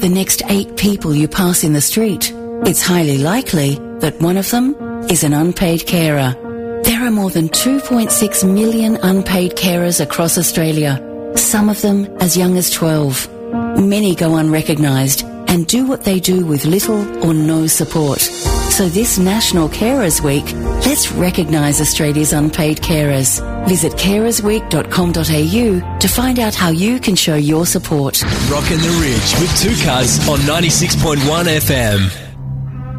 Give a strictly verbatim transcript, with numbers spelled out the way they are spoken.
the next eight people you pass in the street, it's highly likely that one of them is an unpaid carer. There are more than two point six million unpaid carers across Australia, some of them as young as twelve. Many go unrecognised and do what they do with little or no support. So this National Carers Week, let's recognise Australia's unpaid carers. Visit carers week dot com dot a u to find out how you can show your support. Rockin' the Ridge with Two Cuz on ninety-six point one F M.